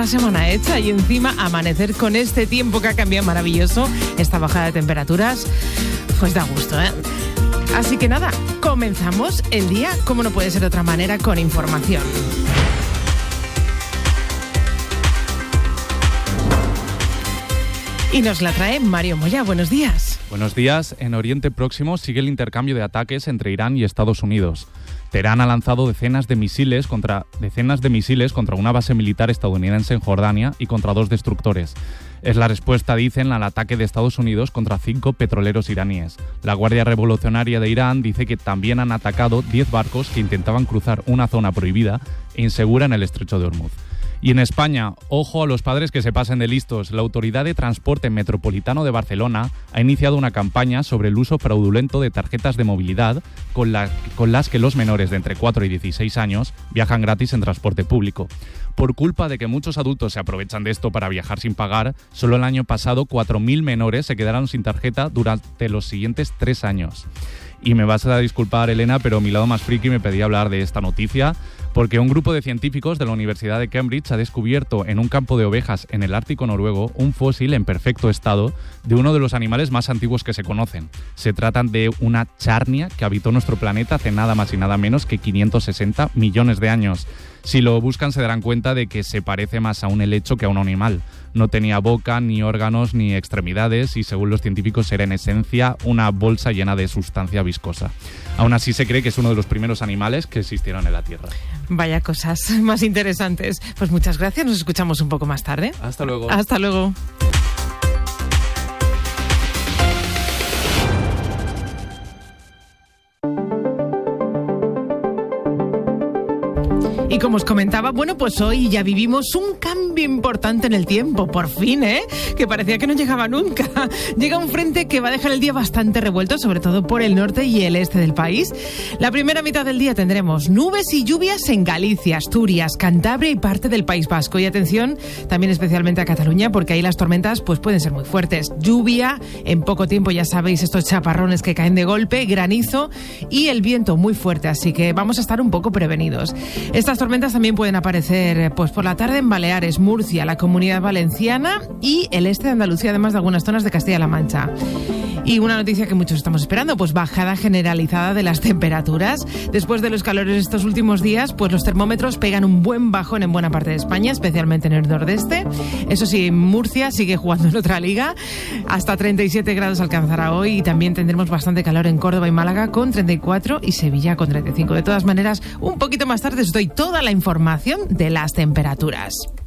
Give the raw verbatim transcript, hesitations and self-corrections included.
la semana hecha y encima amanecer con este tiempo que ha cambiado maravilloso, esta bajada de temperaturas, pues da gusto, ¿eh? Así que nada, comenzamos el día, como no puede ser de otra manera, con información. Y nos la trae Mario Moya. Buenos días. Buenos días. En Oriente Próximo sigue el intercambio de ataques entre Irán y Estados Unidos. Teherán ha lanzado decenas de misiles contra decenas de misiles contra una base militar estadounidense en Jordania y contra dos destructores. Es la respuesta, dicen, al ataque de Estados Unidos contra cinco petroleros iraníes. La Guardia Revolucionaria de Irán dice que también han atacado diez barcos que intentaban cruzar una zona prohibida e insegura en el estrecho de Hormuz. Y en España, ojo a los padres que se pasen de listos. La Autoridad de Transporte Metropolitano de Barcelona ha iniciado una campaña sobre el uso fraudulento de tarjetas de movilidad con, la, con las que los menores de entre cuatro y dieciséis años viajan gratis en transporte público. Por culpa de que muchos adultos se aprovechan de esto para viajar sin pagar, solo el año pasado cuatro mil menores se quedaron sin tarjeta durante los siguientes tres años. Y me vas a disculpar, Elena, pero mi lado más friki me pedía hablar de esta noticia, porque un grupo de científicos de la Universidad de Cambridge ha descubierto en un campo de ovejas en el Ártico noruego un fósil en perfecto estado de uno de los animales más antiguos que se conocen. Se trata de una charnia que habitó nuestro planeta hace nada más y nada menos que quinientos sesenta millones de años. Si lo buscan se darán cuenta de que se parece más a un helecho que a un animal. No tenía boca, ni órganos, ni extremidades y, según los científicos, era en esencia una bolsa llena de sustancia viscosa. Aún así se cree que es uno de los primeros animales que existieron en la Tierra. Vaya cosas más interesantes. Pues muchas gracias, nos escuchamos un poco más tarde. Hasta luego. Hasta luego. Y como os comentaba, bueno, pues hoy ya vivimos un cambio importante en el tiempo, por fin, ¿eh? Que parecía que no llegaba nunca. Llega un frente que va a dejar el día bastante revuelto, sobre todo por el norte y el este del país. La primera mitad del día tendremos nubes y lluvias en Galicia, Asturias, Cantabria y parte del País Vasco. Y atención también especialmente a Cataluña, porque ahí las tormentas pues pueden ser muy fuertes. Lluvia, en poco tiempo ya sabéis, estos chaparrones que caen de golpe, granizo y el viento muy fuerte, así que vamos a estar un poco prevenidos. Estas tormentas también pueden aparecer pues por la tarde en Baleares, Murcia, la Comunidad Valenciana y el este de Andalucía, además de algunas zonas de Castilla-La Mancha. Y una noticia que muchos estamos esperando, pues bajada generalizada de las temperaturas. Después de los calores de estos últimos días, pues los termómetros pegan un buen bajón en buena parte de España, especialmente en el nordeste. Eso sí, Murcia sigue jugando en otra liga. Hasta treinta y siete grados alcanzará hoy y también tendremos bastante calor en Córdoba y Málaga con treinta y cuatro y Sevilla con treinta y cinco. De todas maneras, un poquito más tarde os doy toda la información de las temperaturas.